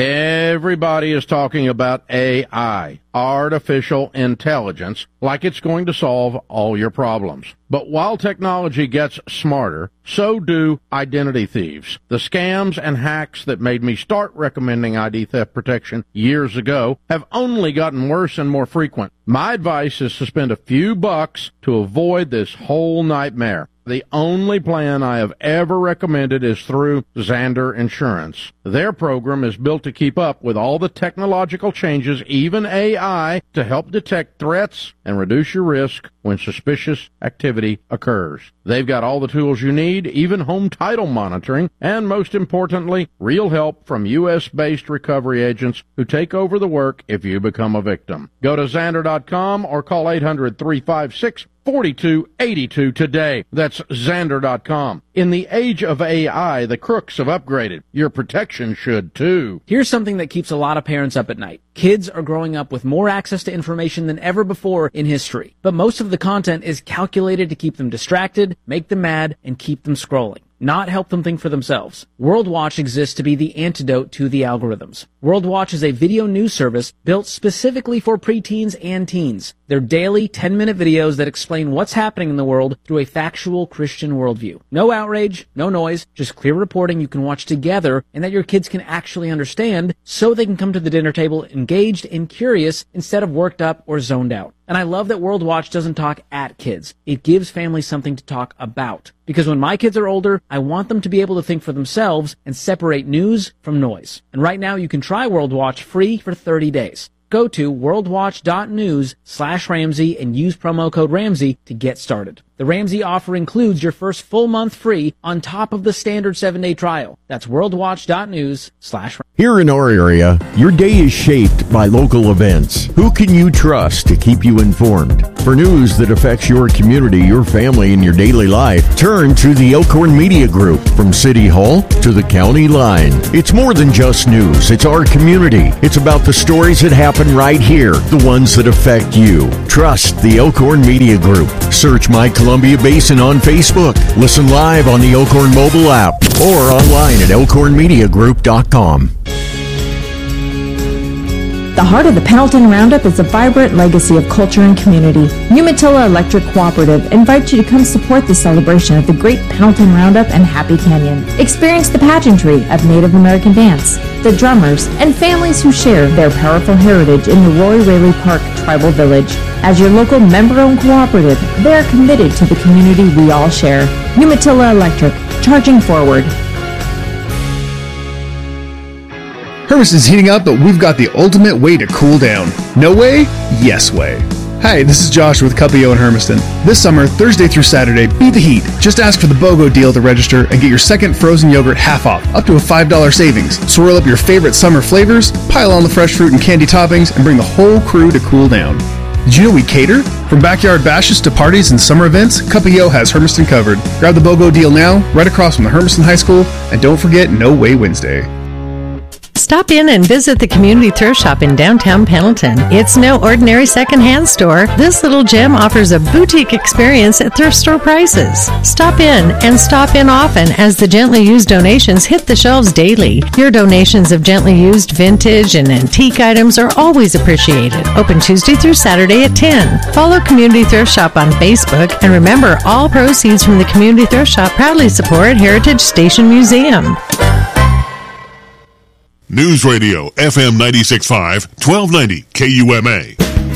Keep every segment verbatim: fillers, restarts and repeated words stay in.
Everybody is talking about A I, artificial intelligence, like it's going to solve all your problems. But while technology gets smarter, so do identity thieves. The scams and hacks that made me start recommending I D theft protection years ago have only gotten worse and more frequent. My advice is to spend a few bucks to avoid this whole nightmare. The only plan I have ever recommended is through Zander Insurance. Their program is built to keep up with all the technological changes, even A I, to help detect threats and reduce your risk when suspicious activity occurs. They've got all the tools you need, even home title monitoring, and most importantly, real help from U S-based recovery agents who take over the work if you become a victim. Go to Zander dot com or call eight hundred, three five six, four two eight two today. That's Zander dot com. In the age of A I, the crooks have upgraded. Your protection should too. Here's something that keeps a lot of parents up at night. Kids are growing up with more access to information than ever before in history, but most of the content is calculated to keep them distracted, make them mad, and keep them scrolling, not help them think for themselves. WorldWatch exists to be the antidote to the algorithms. WorldWatch is a video news service built specifically for preteens and teens. They're daily ten-minute videos that explain what's happening in the world through a factual Christian worldview. No outrage, no noise, just clear reporting you can watch together and that your kids can actually understand so they can come to the dinner table engaged and curious instead of worked up or zoned out. And I love that WorldWatch doesn't talk at kids. It gives families something to talk about. Because when my kids are older, I want them to be able to think for themselves and separate news from noise. And right now you can try WorldWatch free for thirty days. Go to worldwatch.news slash Ramsey and use promo code Ramsey to get started. The Ramsey offer includes your first full month free on top of the standard seven-day trial. That's worldwatch.news slash Ramsey. Here in our area, your day is shaped by local events. Who can you trust to keep you informed? For news that affects your community, your family, and your daily life, turn to the Elkhorn Media Group. From City Hall to the county line. It's more than just news. It's our community. It's about the stories that happen right here, the ones that affect you. Trust the Elkhorn Media Group. Search My Columbia Basin on Facebook. Listen live on the Elkhorn mobile app or online at elkhorn media group dot com. The heart of the Pendleton Roundup is a vibrant legacy of culture and community. Umatilla Electric Cooperative invites you to come support the celebration of the Great Pendleton Roundup and Happy Canyon. Experience the pageantry of Native American dance, the drummers, and families who share their powerful heritage in the Roy Raley Park Tribal Village. As your local member-owned cooperative, they are committed to the community we all share. Umatilla Electric, charging forward. Hermiston's heating up, but we've got the ultimate way to cool down. No way? Yes way. Hi, this is Josh with Cupio in Hermiston. This summer, Thursday through Saturday, beat the heat. Just ask for the BOGO deal to register and get your second frozen yogurt half off, up to a five dollars savings. Swirl up your favorite summer flavors, pile on the fresh fruit and candy toppings, and bring the whole crew to cool down. Did you know we cater? From backyard bashes to parties and summer events, Cupio has Hermiston covered. Grab the BOGO deal now, right across from the Hermiston High School, and don't forget No Way Wednesday. Stop in and visit the Community Thrift Shop in downtown Pendleton. It's no ordinary secondhand store. This little gem offers a boutique experience at thrift store prices. Stop in and stop in often as the gently used donations hit the shelves daily. Your donations of gently used vintage and antique items are always appreciated. Open Tuesday through Saturday at ten. Follow Community Thrift Shop on Facebook, and remember, all proceeds from the Community Thrift Shop proudly support Heritage Station Museum. News Radio, F M ninety-six point five, twelve ninety K U M A.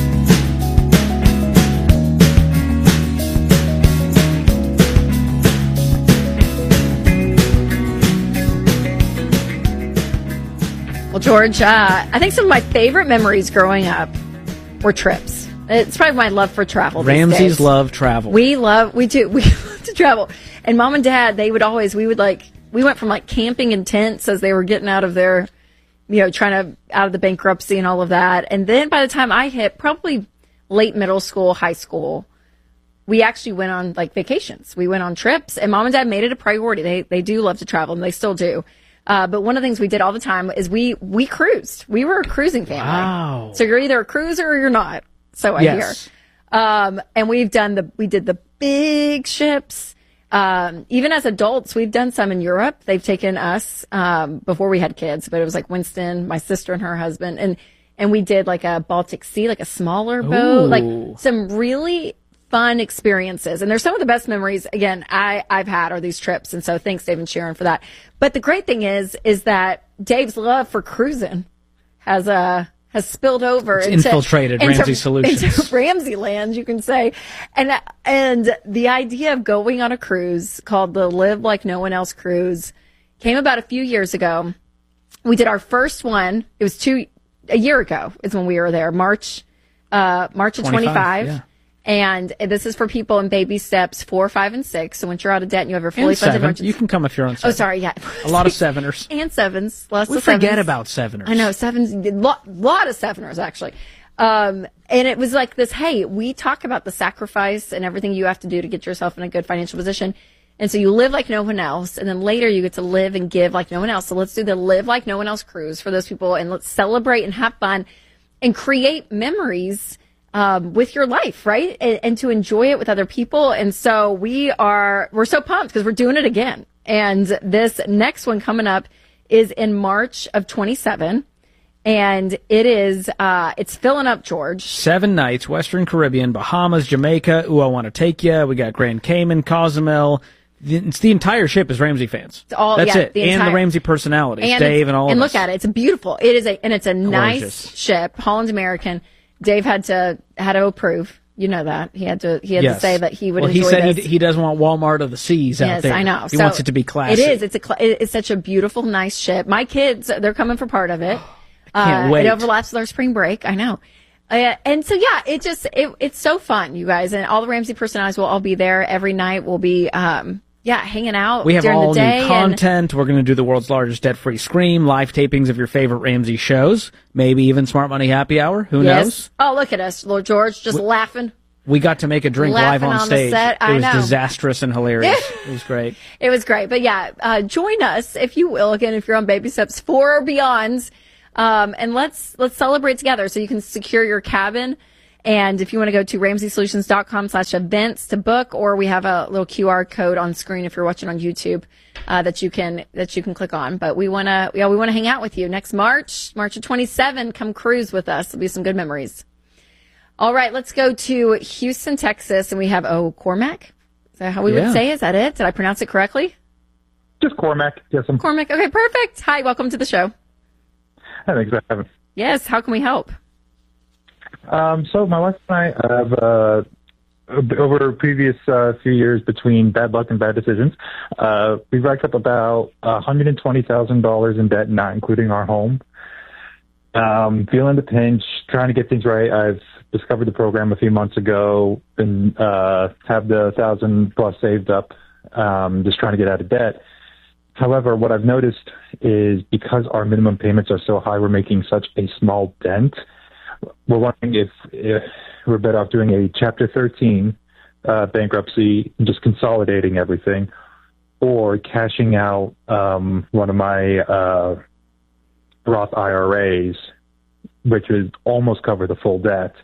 Well, George, uh, I think some of my favorite memories growing up were trips. It's probably my love for travel these Ramsey's days. love travel. We love, we do, we love to travel. And Mom and Dad, they would always, we would like, we went from like camping in tents as they were getting out of their, you know, trying to, out of the bankruptcy and all of that. And then by the time I hit probably late middle school, high school, we actually went on like vacations. We went on trips, and Mom and Dad made it a priority. They, they do love to travel, and they still do. Uh, but one of the things we did all the time is we, we cruised. We were a cruising family. Wow. So you're either a cruiser or you're not. So I yes. hear. Um, and we've done the, we did the big ships. Um, even as adults, we've done some in Europe. They've taken us um, before we had kids, but it was like Winston, my sister, and her husband, and and we did like a Baltic Sea, like a smaller boat, Ooh. like some really fun experiences. And they're some of the best memories, again, I, I've had are these trips. And so thanks, Dave and Sharon, for that. But the great thing is, is that Dave's love for cruising has uh, has spilled over It's into, infiltrated into, Ramsey Solutions. into Ramsey land, you can say. And and the idea of going on a cruise called the Live Like No One Else cruise came about a few years ago. We did our first one. It was two a year ago is when we were there, March uh, March of twenty-five. Yeah. And this is for people in baby steps four, five, and six. So once you're out of debt and you have your fully And funded seven. emergency. You can come if you're on seven. Oh, sorry, yeah. A lot of seveners. And sevens. Lots We of forget sevens. about seveners. I know, sevens. A lot, lot of seveners, actually. Um, and it was like this, hey, we talk about the sacrifice and everything you have to do to get yourself in a good financial position. And so you live like no one else, and then later you get to live and give like no one else. So let's do the Live Like No One Else cruise for those people, and let's celebrate and have fun and create memories Um, with your life, right? And, and to enjoy it with other people. And so we are, we're so pumped because we're doing it again. And this next one coming up is in March of twenty-seven. And it is, uh, it's filling up, George. Seven nights, Western Caribbean, Bahamas, Jamaica. Ooh, I Want to Take Ya. We got Grand Cayman, Cozumel. The, it's the entire ship is Ramsey fans. It's all, That's yeah, it. the and entire- the Ramsey personalities, And Dave it's- and all And of look us. at it. It's a beautiful, it is a, and it's a nice Gorgeous. ship, Holland American. Dave had to, had to approve. You know that. He had to, he had Yes. to say that he would well, enjoy he said this. he, he doesn't want Walmart of the Seas out Yes, there. I know. He So wants it to be classy. It is. It's a. Cl- it's such a beautiful, nice ship. My kids, they're coming for part of it. can't uh, wait. It overlaps with our spring break. I know. Uh, and so yeah, it just it, it's so fun, you guys, and all the Ramsey personalities will all be there every night. We'll be um yeah hanging out. We have during all the day new content. We're going to do the world's largest debt-free scream, live tapings of your favorite Ramsey shows, maybe even Smart Money Happy Hour. Who And, yes. knows? Oh, look at us, Lord George, just laughing. We got to make a drink live Laughing on on the stage. set. It I was know. disastrous and hilarious. It was great. It was great. But yeah, uh, join us, if you will, again, if you're on baby steps four or beyond. Um, and let's, let's celebrate together so you can secure your cabin. And if you want to go to ramsey solutions dot com slash events to book, or we have a little Q R code on screen if you're watching on YouTube, uh, that you can, that you can click on. But we want to, yeah, we want to hang out with you next March, March of twenty-seven. Come cruise with us. It'll be some good memories. All right, let's go to Houston, Texas, and we have, oh, Cormac? Is that how we Yeah. would say? Is that it? Did I pronounce it correctly? Just Cormac. Yes, I'm. Cormac. Okay, perfect. Hi, welcome to the show. Thanks for having. Yes, how can we help? Um, so my wife and I have, uh, over the previous uh, few years, between bad luck and bad decisions, uh, we've racked up about one hundred twenty thousand dollars in debt, not including our home. Um, feeling the pinch, trying to get things right. I've discovered the program a few months ago and uh, have the thousand plus saved up, um, just trying to get out of debt. However, what I've noticed is because our minimum payments are so high, we're making such a small dent. We're wondering if, if we're better off doing a Chapter thirteen uh, bankruptcy, just consolidating everything, or cashing out um, one of my uh, Roth I R As, which would almost cover the full debt,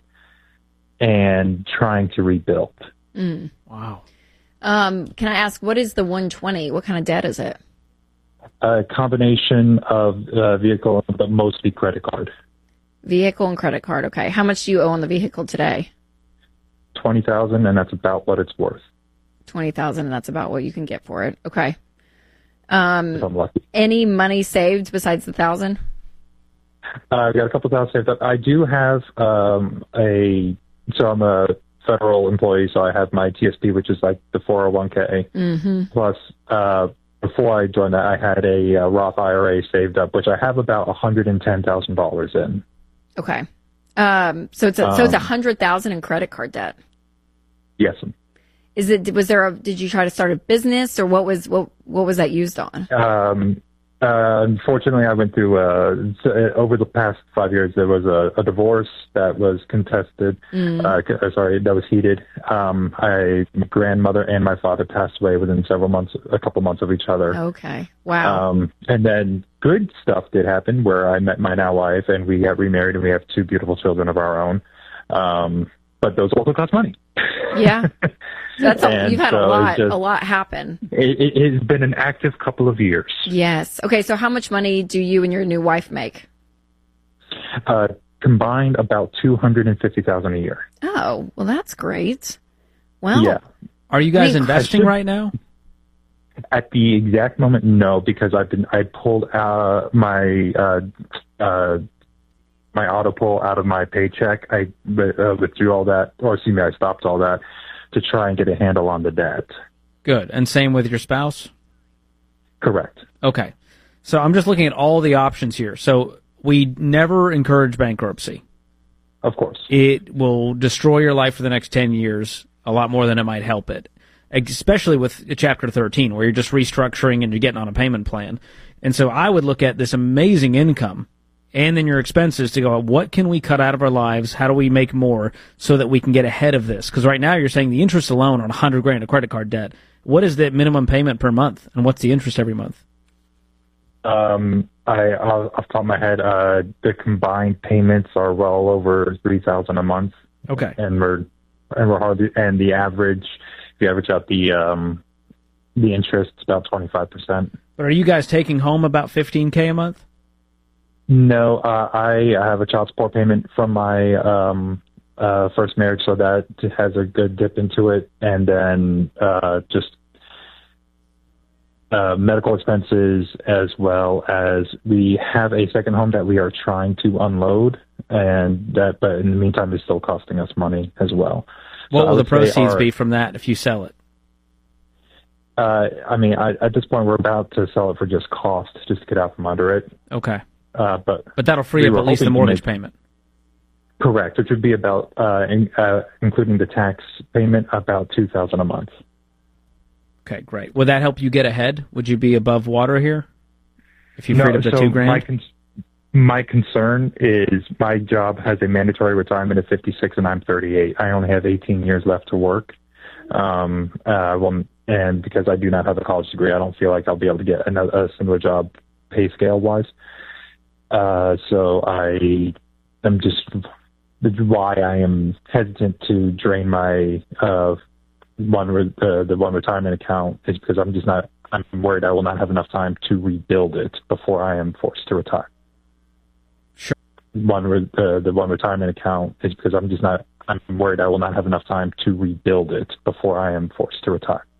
and trying to rebuild. Mm. Wow. Um, can I ask, what is the one twenty? What kind of debt is it? A combination of uh, vehicle, but mostly credit card. Vehicle and credit card. Okay. How much do you owe on the vehicle today? twenty thousand, and that's about what it's worth. twenty thousand, and that's about what you can get for it. Okay. Um, If I'm lucky. any money saved besides the thousand? Uh, I've got a couple thousand saved up. I do have um, a, so I'm a federal employee, so I have my T S P, which is like the four oh one k. Mm-hmm. Plus, uh, before I joined that, I had a uh, Roth I R A saved up, which I have about one hundred ten thousand dollars in. Okay. Um, so it's a, so it's a Um, hundred thousand in credit card debt. Yes. Is it? Was there a? Did you try to start a business, or what was what what was that used on? Um, uh, unfortunately, I went through, uh, so, uh, over the past five years, there was a, a divorce that was contested, Mm. uh, c- uh, sorry, that was heated. Um, I, my grandmother and my father passed away within several months, a couple months of each other. Okay. Wow. Um, and then good stuff did happen where I met my now wife and we got remarried and we have two beautiful children of our own. Um, but those also cost money. Yeah. That's a, And you've had so a lot, it's just- a lot happen. It, it has been an active couple of years. Yes. Okay. So how much money do you and your new wife make? Uh, combined, about two hundred and fifty thousand a year. Oh, well, that's great. Well, Yeah. Are you guys I mean, investing I should- right now? At the exact moment, no, because I've been I pulled uh, my uh, uh, my auto pull out of my paycheck. I uh, withdrew all that, or excuse me, I stopped all that to try and get a handle on the debt. Good. And same with your spouse? Correct. Okay. So I'm just looking at all the options here. So we never encourage bankruptcy. Of course. It will destroy your life for the next ten years a lot more than it might help it, especially with Chapter thirteen, where you're just restructuring and you're getting on a payment plan. And so I would look at this amazing income and then your expenses to go, what can we cut out of our lives? How do we make more so that we can get ahead of this? Because right now you're saying the interest alone on one hundred grand of credit card debt. What is the minimum payment per month, and what's the interest every month? Um, I off the top of my head, uh, the combined payments are well over three thousand a month. Okay. And we're and we're hardly and the average, if you average out the um, the interest, it's about twenty five percent. But are you guys taking home about fifteen K a month? No, uh, I have a child support payment from my um, uh, first marriage, so that has a good dip into it, and then uh, just uh, medical expenses, as well as we have a second home that we are trying to unload, and that, but in the meantime, is still costing us money as well. What So I will the would say proceeds our- be from that if you sell it? Uh, I mean, I, at this point, we're about to sell it for just cost, just to get out from under it. Okay. Uh, but But that'll free we up were at least the hoping to mortgage make- payment. Correct, which would be about, uh, in, uh, including the tax payment, about two thousand a month. Okay, great. Would that help you get ahead? Would you be above water here if you freed up the so two grand? My, con- my concern is my job has a mandatory retirement at fifty-six, and I'm thirty-eight. I only have eighteen years left to work. Um, uh, well, and because I do not have a college degree, I don't feel like I'll be able to get another, a similar job pay scale wise. Uh, so I am just why I am hesitant to drain my uh, one re- uh, the one retirement account is because I'm just not. I'm worried I will not have enough time to rebuild it before I am forced to retire. Sure. One re- uh, the one retirement account is because I'm just not. I'm worried I will not have enough time to rebuild it before I am forced to retire.